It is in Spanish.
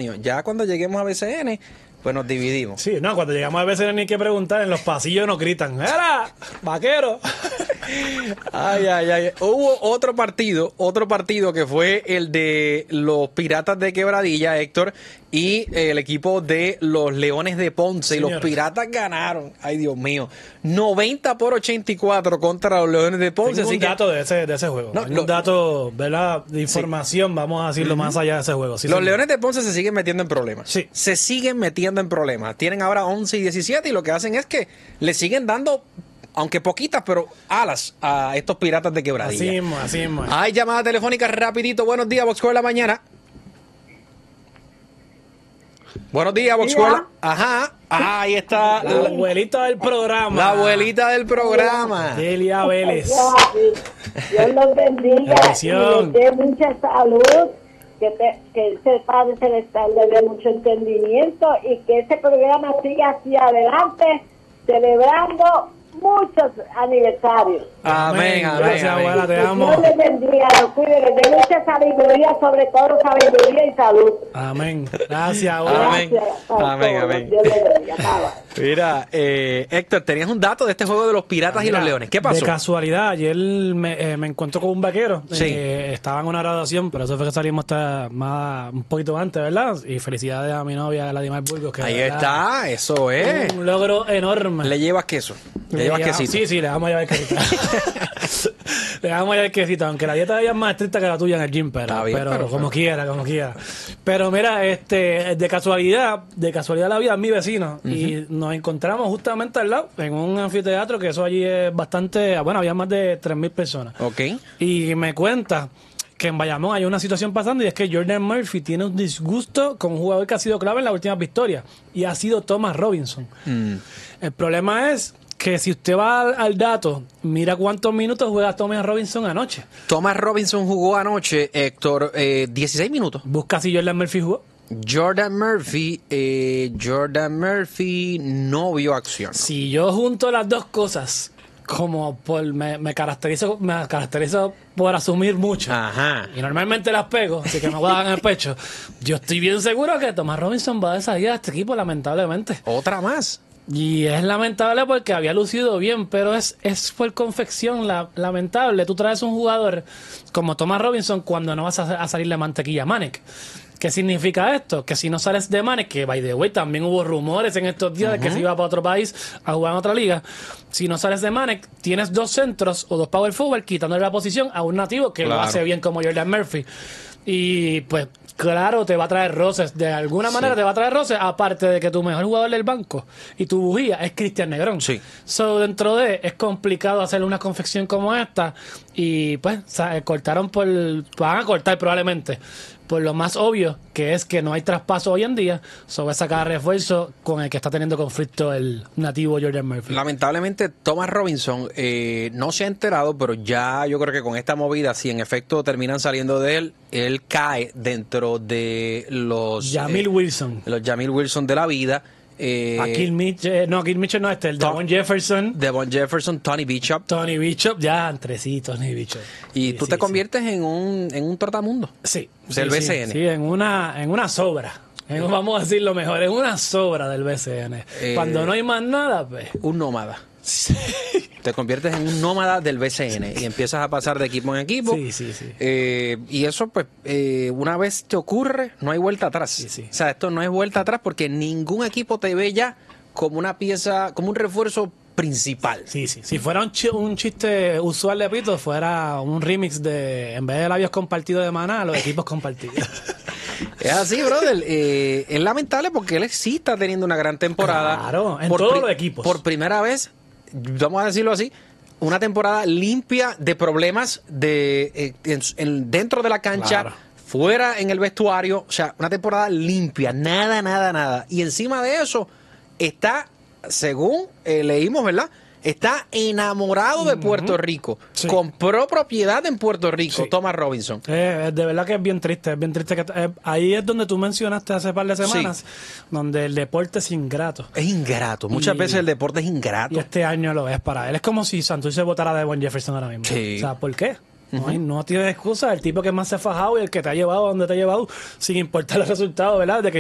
mío. Ya cuando lleguemos a BCN, pues nos dividimos. Sí, no, cuando llegamos a veces ni hay que preguntar, en los pasillos nos gritan, ¡era! ¡Vaquero! Ay. Hubo otro partido que fue el de los Piratas de Quebradilla, Héctor, y el equipo de los Leones de Ponce. Señor. Y los Piratas ganaron, ay Dios mío, 90-84 contra los Leones de Ponce. Tengo Así un que dato de ese juego. No, Hay un dato, ¿verdad? De información, vamos a decirlo más allá de ese juego. Sí, los señor. Leones de Ponce se siguen metiendo en problemas. Sí. Se siguen metiendo en problemas. Tienen ahora 11 y 17 y lo que hacen es que le siguen dando, aunque poquitas, pero alas a estos Piratas de Quebradilla. Así mismo. Hay llamada telefónica rapidito. Buenos días, Boxcore de la mañana. Buenos días, Boxcore. Ajá. Ahí está La abuelita del programa. la abuelita del programa. Delia Vélez. Dios los bendiga Bendición. y les dé mucha salud, que ese Padre Celestial le dé mucho entendimiento y que este programa siga hacia adelante, celebrando muchos aniversarios. Amén, amén, Gracias, amén. abuela, te Que amo. Dios les bendiga, los cuide, les dé mucha sabiduría, sobre todo sabiduría y salud. Amén. Gracias, abuela. Amén. Gracias a Amén, todos. amén. Dios les bendiga. Bye, bye. Mira, Héctor, tenías un dato de este juego de los Piratas y los Mira, Leones. ¿Qué pasó? De casualidad, ayer me encuentro con un vaquero. Sí. Estaba en una graduación, pero eso fue que salimos un poquito antes, ¿verdad? Y felicidades a mi novia, Vladimir Burgos. Que Ahí de verdad, está, eso es. un logro enorme. Le llevas queso. Le llevas quesito. Sí, le vamos a llevar quesito. Le vamos a llevar quesito, aunque la dieta de ella es más estricta que la tuya en el gym, Está bien, pero pero- como quiera. Pero mira, de casualidad la vida es mi vecino y nos encontramos justamente al lado, en un anfiteatro, que eso allí es bastante, bueno, había más de 3,000 personas. Ok. Y me cuenta que en Bayamón hay una situación pasando y es que Jordan Murphy tiene un disgusto con un jugador que ha sido clave en las últimas victorias y ha sido Thomas Robinson. El problema es que si usted va al dato, mira cuántos minutos juega Thomas Robinson anoche. Thomas Robinson jugó anoche, Héctor, 16 minutos. Busca si Jordan Murphy jugó. Jordan Murphy no vio acción. Si yo junto las dos cosas, como me caracterizo por asumir mucho. Ajá. Y normalmente las pego, así que me voy a dar en el pecho. Yo estoy bien seguro que Thomas Robinson va a salir a este equipo, lamentablemente. Otra más. Y es lamentable porque había lucido bien, pero es por confección lamentable. Tú traes un jugador como Thomas Robinson cuando no vas a salir de mantequilla Manek. ¿Qué significa esto? Que si no sales de Manek, que by the way también hubo rumores en estos días de que se iba para otro país a jugar en otra liga. Si no sales de Manek, tienes dos centros o dos power forward quitándole la posición a un nativo que lo Claro. hace bien como Jordan Murphy. Y pues claro, te va a traer roces. De alguna manera te va a traer roces, aparte de que tu mejor jugador del banco y tu bujía es Cristian Negrón. Sí. So, dentro de, es complicado hacer una confección como esta. Y pues, van a cortar probablemente por lo más obvio, que es que no hay traspaso hoy en día, sobre sacar refuerzo con el que está teniendo conflicto el nativo Jordan Murphy. Lamentablemente, Thomas Robinson no se ha enterado, pero ya yo creo que con esta movida, si en efecto terminan saliendo de él cae dentro de los Jamil Wilson. los Jamil Wilson de la vida. Akil Mitchell no, el Devon Jefferson. Devon Jefferson, Tony Bishop. Tony Bishop, ya entre sí, Tony Bishop. Y Sí, tú sí, te sí. conviertes en un trotamundo. Sí, Del sí, BCN. Sí, en una sobra. Vamos a decir lo mejor, es una sobra del BCN. Cuando no hay más nada, pues. Un nómada. Te conviertes en un nómada del BCN y empiezas a pasar de equipo en equipo. Sí. Y eso, pues, una vez te ocurre, no hay vuelta atrás. Sí. O sea, esto no es vuelta atrás porque ningún equipo te ve ya como una pieza, como un refuerzo principal. Sí. Si fuera un chiste usual de Pito, fuera un remix de, en vez de labios compartidos de Maná, los equipos compartidos. Es así, brother. Es lamentable porque él sí está teniendo una gran temporada. Claro, en todos los equipos. Por primera vez, vamos a decirlo así, una temporada limpia de problemas dentro de la cancha, Claro. fuera en el vestuario. O sea, una temporada limpia, nada. Y encima de eso, está, según leímos, ¿verdad? Está enamorado de Puerto Rico. Sí. Compró propiedad en Puerto Rico, Sí. Thomas Robinson. De verdad que es bien triste que ahí es donde tú mencionaste hace par de semanas, donde el deporte es ingrato. Es ingrato. Muchas Y- veces el deporte es ingrato. Y este año lo es para él. Es como si Santurce votara de Devon Jefferson ahora mismo. Sí. O sea, ¿por qué? No tiene excusa. El tipo que más se ha fajado y el que te ha llevado a donde te ha llevado, sin importar los resultados, ¿verdad? De que